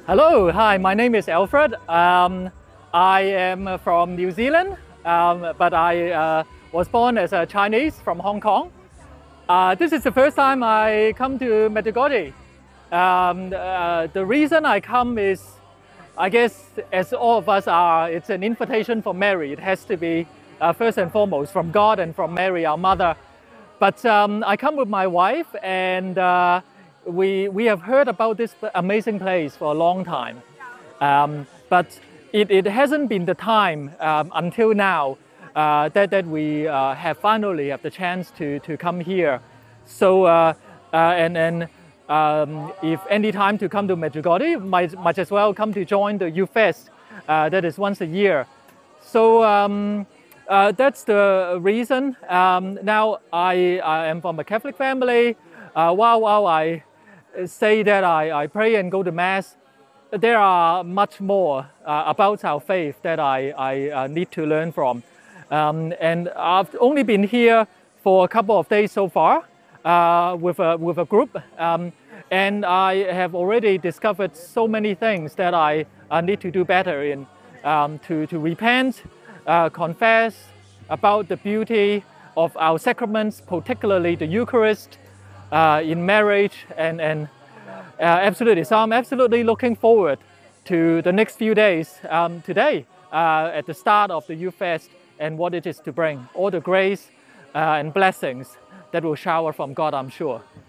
Hello, hi, my name is Alfred. I am from New Zealand, but I was born as a Chinese from Hong Kong. This is the first time I come to Medjugorje. The reason I come is, I guess, as all of us are, it's an invitation from Mary. It has to be first and foremost from God and from Mary, our mother. But I come with my wife, and we have heard about this amazing place for a long time. But it hasn't been the time until now that we have finally have the chance to come here. So if any time to come to Medjugorje, might as well come to join the Youth Fest that is once a year. So that's the reason. Now I am from a Catholic family. While I say that I pray and go to Mass, there are much more about our faith that I need to learn from. And I've only been here for a couple of days so far with a group. And I have already discovered so many things that I need to do better in, to repent, confess about the beauty of our sacraments, particularly the Eucharist, in marriage, and absolutely. So I'm absolutely looking forward to the next few days today at the start of the Youth Fest and what it is to bring, all the grace and blessings that will shower from God, I'm sure.